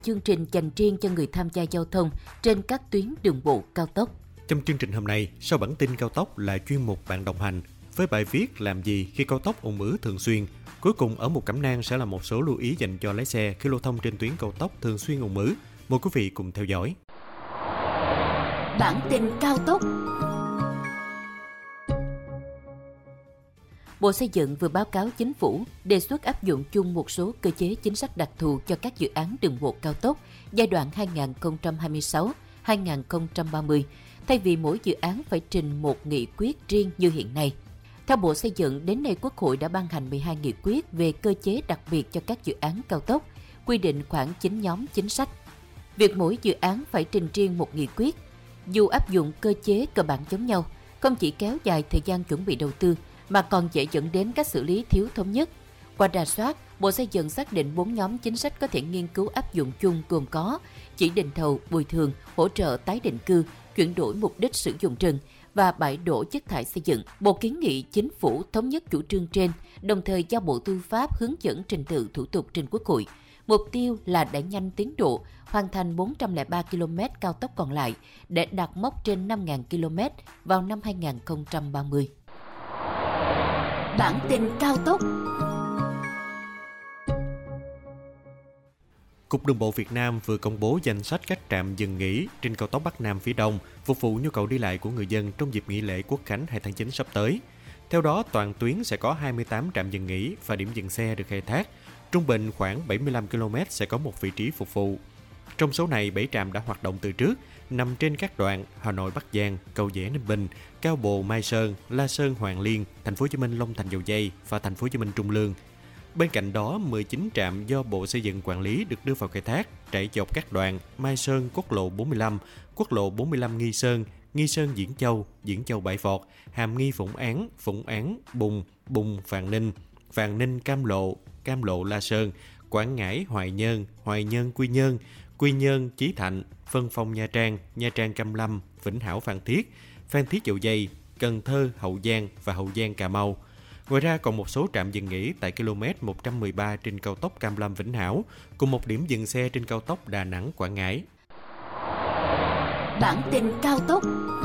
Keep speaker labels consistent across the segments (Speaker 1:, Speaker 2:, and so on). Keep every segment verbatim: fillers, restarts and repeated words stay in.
Speaker 1: Chương trình dành riêng cho người tham gia giao thông trên các tuyến đường bộ cao tốc.
Speaker 2: Trong chương trình hôm nay, sau bản tin cao tốc là chuyên mục Bạn đồng hành với bài viết làm gì khi cao tốc ùn ứ thường xuyên. Cuối cùng ở Mục Cẩm nang sẽ là một số lưu ý dành cho lái xe khi lưu thông trên tuyến cao tốc thường xuyên ùn ứ. Mời quý vị cùng theo dõi.
Speaker 1: Bản tin cao tốc. Bộ Xây dựng vừa báo cáo Chính phủ đề xuất áp dụng chung một số cơ chế chính sách đặc thù cho các dự án đường bộ cao tốc giai đoạn hai nghìn không trăm hai mươi sáu đến hai nghìn không trăm ba mươi, thay vì mỗi dự án phải trình một nghị quyết riêng như hiện nay. Theo Bộ Xây dựng, đến nay Quốc hội đã ban hành mười hai nghị quyết về cơ chế đặc biệt cho các dự án cao tốc, quy định khoảng chín nhóm chính sách. Việc mỗi dự án phải trình riêng một nghị quyết, dù áp dụng cơ chế cơ bản giống nhau, không chỉ kéo dài thời gian chuẩn bị đầu tư, mà còn dễ dẫn đến các xử lý thiếu thống nhất. Qua rà soát, Bộ Xây dựng xác định bốn nhóm chính sách có thể nghiên cứu áp dụng chung gồm có chỉ định thầu, bồi thường, hỗ trợ tái định cư, chuyển đổi mục đích sử dụng rừng và bãi đổ chất thải xây dựng. Bộ kiến nghị Chính phủ thống nhất chủ trương trên, đồng thời giao Bộ Tư pháp hướng dẫn trình tự thủ tục trình Quốc hội. Mục tiêu là đẩy nhanh tiến độ, hoàn thành bốn trăm lẻ ba ki lô mét cao tốc còn lại để đạt mốc trên năm nghìn ki lô mét vào năm hai nghìn không trăm ba mươi. Bản tin cao tốc.
Speaker 2: Cục Đường bộ Việt Nam vừa công bố danh sách các trạm dừng nghỉ trên cao tốc Bắc Nam phía Đông, phục vụ nhu cầu đi lại của người dân trong dịp nghỉ lễ Quốc khánh hai tháng chín sắp tới. Theo đó, toàn tuyến sẽ có hai mươi tám trạm dừng nghỉ và điểm dừng xe được khai thác. Trung bình khoảng bảy mươi lăm ki lô mét sẽ có một vị trí phục vụ. Trong số này, bảy trạm đã hoạt động từ trước, nằm trên các đoạn Hà Nội Bắc Giang, Cầu Giẽ Ninh Bình, Cao Bồ Mai Sơn, La Sơn Hoàng Liên, Thành phố Hồ Chí Minh Long Thành Dầu Giây và Thành phố Hồ Chí Minh Trung Lương. Bên cạnh đó, mười chín trạm do Bộ Xây dựng quản lý được đưa vào khai thác, chạy dọc các đoạn Mai Sơn Quốc lộ bốn mươi lăm, Quốc lộ bốn mươi lăm Nghi Sơn, Nghi Sơn Diễn Châu, Diễn Châu Bãi Vọt, Hàm Nghi Phụng Án, Phụng Án Bùng, Bùng Vạn Ninh, Vạn Ninh Cam Lộ, Cam Lộ La Sơn, Quảng Ngãi Hoài Nhơn, Hoài Nhơn Quy Nhơn, Quy Nhơn Chí Thạnh, Vân Phong Nha Trang, Nha Trang Cam Lâm, Vĩnh Hảo Phan Thiết, Phan Thiết Dầu Giây, Cần Thơ Hậu Giang và Hậu Giang Cà Mau. Ngoài ra còn một số trạm dừng nghỉ tại km một trăm mười ba trên cao tốc Cam Lâm Vĩnh Hảo, cùng một điểm dừng xe trên cao tốc Đà Nẵng Quảng Ngãi.
Speaker 1: Bản tin cao tốc.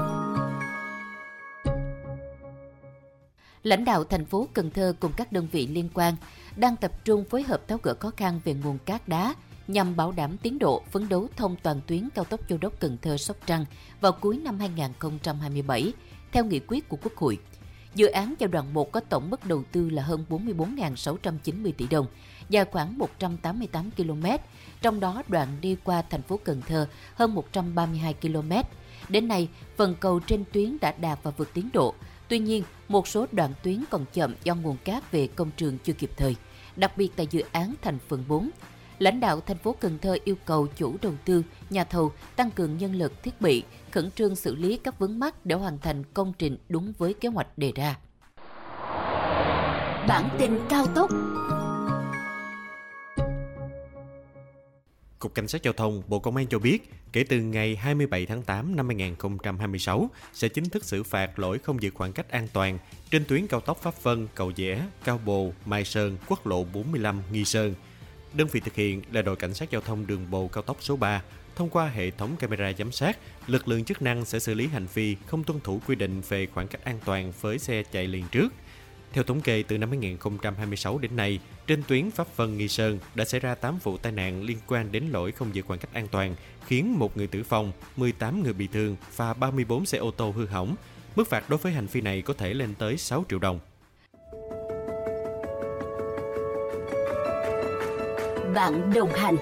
Speaker 1: Lãnh đạo thành phố Cần Thơ cùng các đơn vị liên quan đang tập trung phối hợp tháo gỡ khó khăn về nguồn cát đá nhằm bảo đảm tiến độ phấn đấu thông toàn tuyến cao tốc Châu Đốc Cần Thơ Sóc Trăng vào cuối năm hai nghìn không trăm hai mươi bảy theo nghị quyết của Quốc hội. Dự án giai đoạn một có tổng mức đầu tư là hơn bốn mươi bốn nghìn sáu trăm chín mươi tỷ đồng, dài khoảng một trăm tám mươi tám ki lô mét, trong đó đoạn đi qua thành phố Cần Thơ hơn một trăm ba mươi hai ki lô mét. Đến nay, phần cầu trên tuyến đã đạt và vượt tiến độ. Tuy nhiên, một số đoạn tuyến còn chậm do nguồn cát về công trường chưa kịp thời, đặc biệt tại dự án thành phần bốn. Lãnh đạo thành phố Cần Thơ yêu cầu chủ đầu tư, nhà thầu tăng cường nhân lực, thiết bị, khẩn trương xử lý các vướng mắc để hoàn thành công trình đúng với kế hoạch đề ra. Bản tin cao tốc.
Speaker 2: Cục Cảnh sát Giao thông, Bộ Công an cho biết, kể từ ngày hai mươi bảy tháng tám năm hai nghìn không trăm hai mươi sáu sẽ chính thức xử phạt lỗi không giữ khoảng cách an toàn trên tuyến cao tốc Pháp Vân, Cầu Giẽ, Cao Bồ, Mai Sơn, Quốc lộ bốn mươi lăm Nghi Sơn. Đơn vị thực hiện là đội Cảnh sát Giao thông đường bộ cao tốc số ba. Thông qua hệ thống camera giám sát, lực lượng chức năng sẽ xử lý hành vi không tuân thủ quy định về khoảng cách an toàn với xe chạy liền trước. Theo thống kê, từ năm hai nghìn không trăm hai mươi sáu đến nay, trên tuyến Pháp Vân Nghi Sơn đã xảy ra tám vụ tai nạn liên quan đến lỗi không giữ khoảng cách an toàn, khiến một người tử vong, mười tám người bị thương và ba mươi bốn xe ô tô hư hỏng. Mức phạt đối với hành vi này có thể lên tới sáu triệu đồng.
Speaker 1: Bạn đồng hành.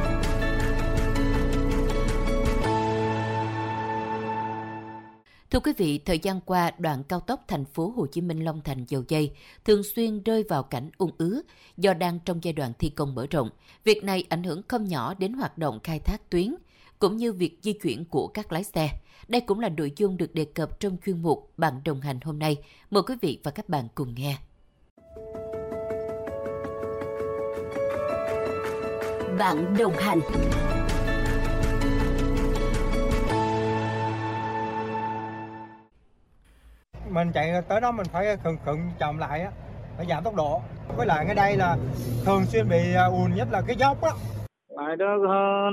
Speaker 1: Thưa quý vị, thời gian qua, đoạn cao tốc thành phố Hồ Chí Minh Long Thành Dầu Giây thường xuyên rơi vào cảnh ùn ứ do đang trong giai đoạn thi công mở rộng. Việc này ảnh hưởng không nhỏ đến hoạt động khai thác tuyến cũng như việc di chuyển của các lái xe. Đây cũng là nội dung được đề cập trong chuyên mục Bạn đồng hành hôm nay. Mời quý vị và các bạn cùng nghe. Bạn đồng hành.
Speaker 3: Mình chạy tới đó mình phải khựng khựng chậm lại á, phải giảm tốc độ. Với lại cái đây là thường xuyên bị ùn nhất là cái dốc á.
Speaker 4: Bài đó